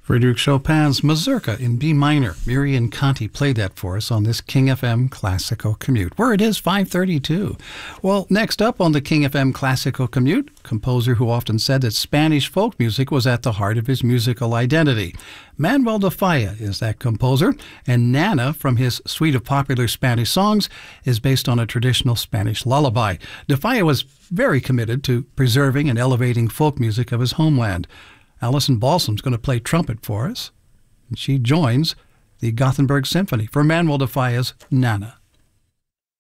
Frédéric Chopin's Mazurka in B minor. Miriam Conti played that for us on this King FM Classical Commute, where it is 5:32. Well, next up on the King FM Classical Commute, composer who often said that Spanish folk music was at the heart of his musical identity. Manuel de Falla is that composer, and Nana, from his suite of popular Spanish songs, is based on a traditional Spanish lullaby. De Falla was very committed to preserving and elevating folk music of his homeland. Alison Balsam's going to play trumpet for us, and she joins the Gothenburg Symphony for Manuel de Falla's Nana.